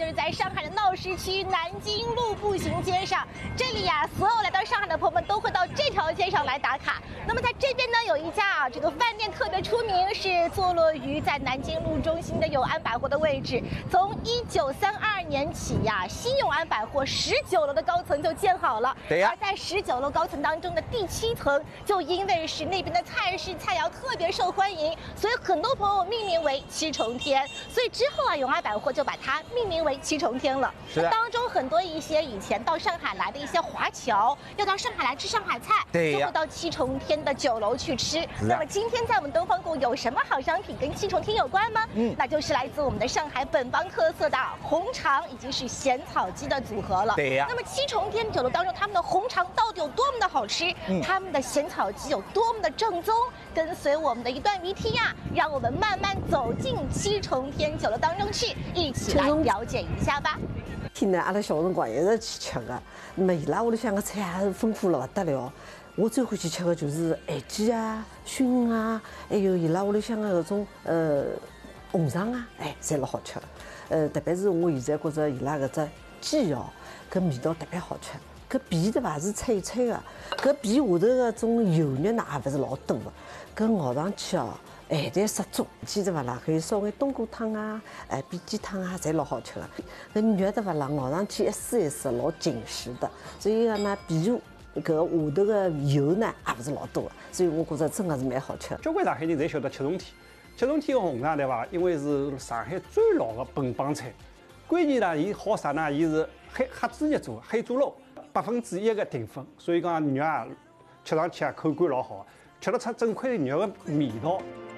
就是在上海的闹市区南京路步行街上。这里呀，所有来到上海的朋友们都会到这条街上来打卡。那么在这边呢，有一家这个饭店特别出名，是坐落于在南京路中心的永安百货的位置。从1932年起呀，新永安百货19楼的高层就建好了。 对呀。 而在19楼高层当中的第7层，就因为是那边的菜式菜肴特别受欢迎，所以很多朋友命名为七重天。所以之后啊，永安百货就把它命名为七重天了。 是的。 当中很多一些以前到上海来的一些华侨，要到上海来吃上海菜， 对呀， 就会到七重天的9楼去吃。那么今天在我们东方谷有什么好商品跟七重天有关吗？那就是来自我们的上海本帮特色的红肠以及是咸草鸡的组合了。 对呀。 那么七重天9楼当中，他们的红肠到底有多么的好吃？他们的咸草鸡有多么的正宗？跟随我们的一段 VT 呀，让我们慢慢走进七重天9楼当中去，一起来了解一下吧。 天呢，阿拉小辰光一直去吃的，那么伊拉屋里向个菜也是丰富了不得了。我最欢喜吃的就是咸鸡啊、熏啊，还有伊拉屋里向个搿种红肠啊，侪老好吃的。特别是我现在觉着伊拉搿只鸡哦，搿味道特别好吃。搿皮对伐是脆脆的，搿皮下头个种油肉呢也勿是老多的，搿咬上去哦，咸淡适中，记得伐啦？可以烧眼冬菇汤啊，煸鸡汤啊，侪老好吃的。搿肉对伐啦？咬上去一丝一丝老紧实的，所以讲呢，皮下搿下头个油呢也勿是老多的，所以我觉着真的是蛮好吃的。 交关上海人侪晓得七重天，七重天个红肠对伐？因为是上海最老的本帮菜，关键呢，伊好啥呢？伊是黑猪肉做，黑猪肉1%的淀粉，所以讲肉啊吃上去啊口感老好，吃得出整块肉的味道。